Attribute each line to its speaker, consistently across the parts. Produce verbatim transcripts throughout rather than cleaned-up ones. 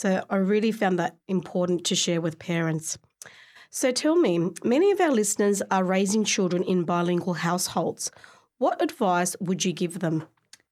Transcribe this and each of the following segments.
Speaker 1: So I really found that important to share with parents. So tell me, many of our listeners are raising children in bilingual households. What advice would you give them?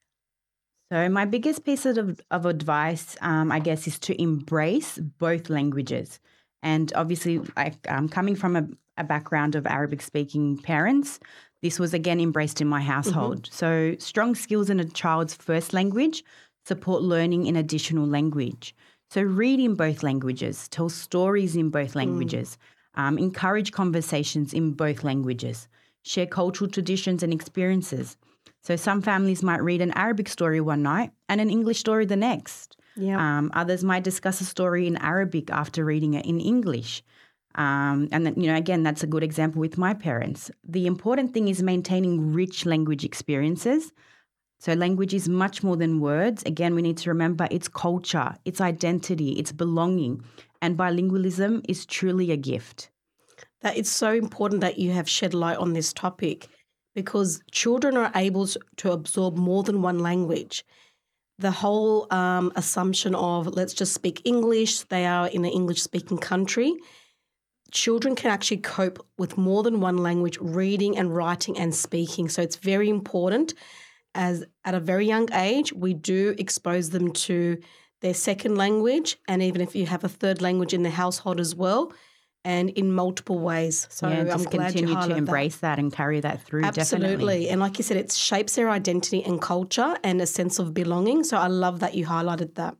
Speaker 2: So my biggest piece of, of advice, um, I guess, is to embrace both languages. And obviously, like, um, coming from a, a background of Arabic-speaking parents, this was again embraced in my household. Mm-hmm. So strong skills in a child's first language support learning in additional language. So read in both languages, tell stories in both languages, mm. um, encourage conversations in both languages, share cultural traditions and experiences. So some families might read an Arabic story one night and an English story the next.
Speaker 1: Yeah.
Speaker 2: Um, others might discuss a story in Arabic after reading it in English. Um, and, then, you know, again, that's a good example with my parents. The important thing is maintaining rich language experiences. So language is much more than words. Again, we need to remember it's culture, it's identity, it's belonging. And bilingualism is truly a gift.
Speaker 1: That it's so important that you have shed light on this topic, because children are able to absorb more than one language. The whole um, assumption of let's just speak English, they are in an English-speaking country. Children can actually cope with more than one language, reading and writing and speaking. So it's very important, as at a very young age, we do expose them to their second language, and even if you have a third language in the household as well, and in multiple ways. So
Speaker 2: yeah, just
Speaker 1: I'm glad
Speaker 2: continue
Speaker 1: you
Speaker 2: to embrace that. that and carry that through.
Speaker 1: Absolutely.
Speaker 2: Definitely.
Speaker 1: And like you said, it shapes their identity and culture and a sense of belonging. So I love that you highlighted that.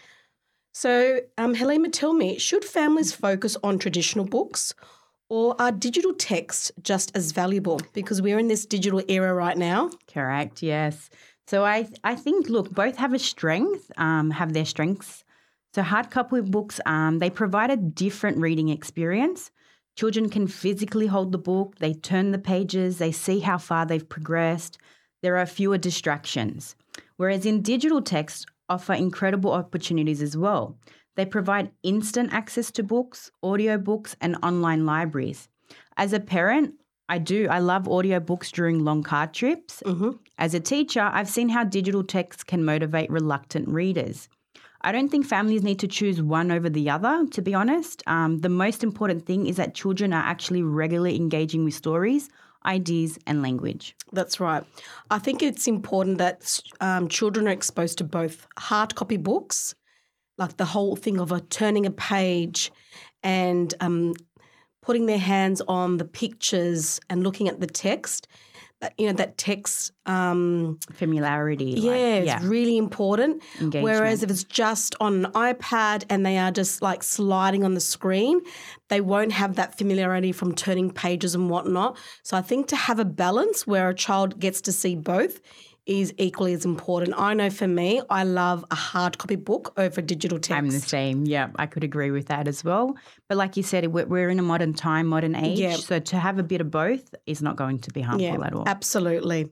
Speaker 1: So um, Halima, tell me, should families focus on traditional books, or are digital texts just as valuable? Because we're in this digital era right now.
Speaker 2: Correct, yes. So I I think, look, both have a strength, um, have their strengths. So hard copy books, um, they provide a different reading experience. Children can physically hold the book, they turn the pages, they see how far they've progressed. There are fewer distractions. Whereas in digital text offer incredible opportunities as well. They provide instant access to books, audiobooks, and online libraries. As a parent, I do. I love audiobooks during long car trips.
Speaker 1: Mm-hmm.
Speaker 2: As a teacher, I've seen how digital text can motivate reluctant readers. I don't think families need to choose one over the other, to be honest. Um, the most important thing is that children are actually regularly engaging with stories, ideas, and language.
Speaker 1: That's right. I think it's important that um, children are exposed to both hard copy books, like the whole thing of a turning a page and um, putting their hands on the pictures and looking at the text. That, you know, that text um,
Speaker 2: familiarity.
Speaker 1: Yeah,
Speaker 2: like,
Speaker 1: it's
Speaker 2: yeah.
Speaker 1: really important.
Speaker 2: Engagement.
Speaker 1: Whereas if it's just on an iPad and they are just like sliding on the screen, they won't have that familiarity from turning pages and whatnot. So I think to have a balance where a child gets to see both is equally as important. I know for me, I love a hard copy book over digital text.
Speaker 2: I'm the same. Yeah, I could agree with that as well. But like you said, we're in a modern time, modern age.
Speaker 1: Yeah.
Speaker 2: So to have a bit of both is not going to be harmful
Speaker 1: yeah,
Speaker 2: at all.
Speaker 1: Absolutely.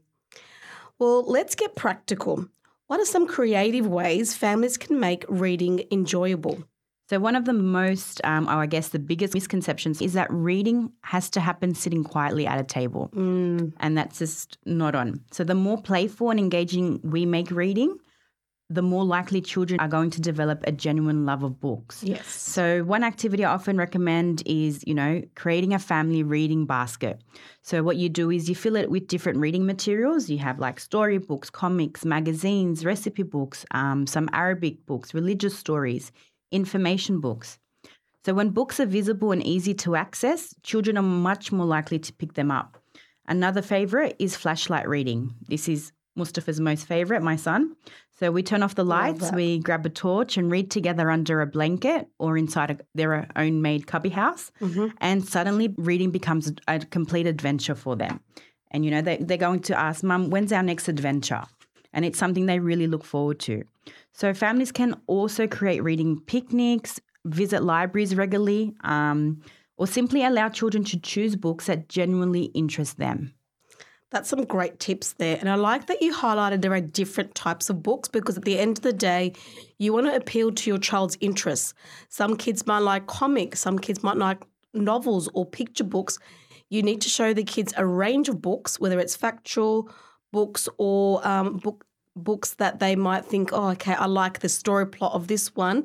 Speaker 1: Well, let's get practical. What are some creative ways families can make reading enjoyable?
Speaker 2: So one of the most, um, or I guess the biggest misconceptions is that reading has to happen sitting quietly at a table.
Speaker 1: Mm.
Speaker 2: And that's just not on. So the more playful and engaging we make reading, the more likely children are going to develop a genuine love of books.
Speaker 1: Yes.
Speaker 2: So one activity I often recommend is, you know, creating a family reading basket. So what you do is you fill it with different reading materials. You have like storybooks, comics, magazines, recipe books, um, some Arabic books, religious stories, information books. So when books are visible and easy to access, children are much more likely to pick them up. Another favorite is flashlight reading. This is Mustafa's most favorite, my son. So we turn off the lights, we grab a torch and read together under a blanket or inside a, their own made cubby house.
Speaker 1: Mm-hmm.
Speaker 2: And suddenly reading becomes a complete adventure for them. And, you know, they, they're going to ask, Mum, when's our next adventure? And it's something they really look forward to. So families can also create reading picnics, visit libraries regularly, um, or simply allow children to choose books that genuinely interest them.
Speaker 1: That's some great tips there. And I like that you highlighted there are different types of books, because at the end of the day, you want to appeal to your child's interests. Some kids might like comics, some kids might like novels or picture books. You need to show the kids a range of books, whether it's factual books or um, book books that they might think, oh, okay, I like the story plot of this one.